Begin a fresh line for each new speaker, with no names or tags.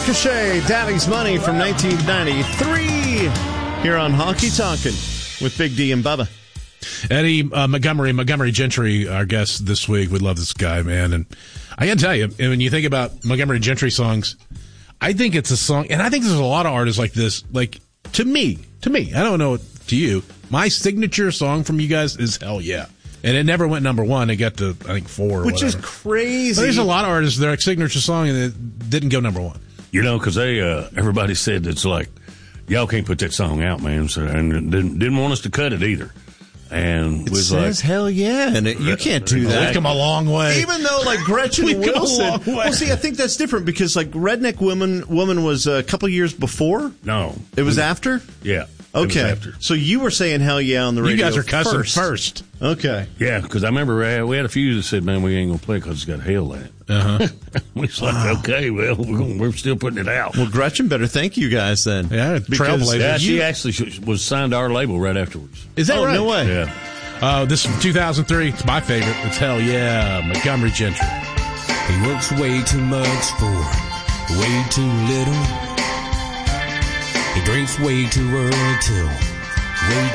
Ricochet, Daddy's Money from 1993 here on Honky Tonkin' with Big D and Bubba.
Eddie Montgomery Gentry, our guest this week. We love this guy, man. And I got to tell you, when you think about Montgomery Gentry songs, I think it's a song, and I think there's a lot of artists like this. Like, to me, I don't know to you, my signature song from you guys is Hell Yeah. And it never went number one. It got to, I think, 4 or
Which
whatever.
is crazy.
But there's a lot of artists, their signature song, and it didn't go number one.
You know, because everybody said it's like, y'all can't put that song out, man. So, and didn't want us to cut it either. And
It
was
says
like,
hell yeah, and you can't do that.
We've come a long way.
Even though, like, Gretchen
We've come a
Wilson.
long way.
Well, see, I think that's different because, like, Redneck Woman was a couple years before.
no.
It was after.
Yeah. It was
Okay,
after.
so you were saying hell yeah on the radio.
You guys are cussing first.
Okay.
Yeah, because I remember we had a few that said, man, we ain't going to play because it's got hell in it. Uh-huh. We was like, okay, well, we're still putting it out.
Well, Gretchen better thank you guys then.
Yeah, trailblazer.
Yeah, she actually was signed to our label right afterwards.
Is that right?
No way.
Yeah.
This is from 2003. It's my favorite. It's Hell Yeah, Montgomery Gentry.
He works way too much for way too little. He drinks way too early till way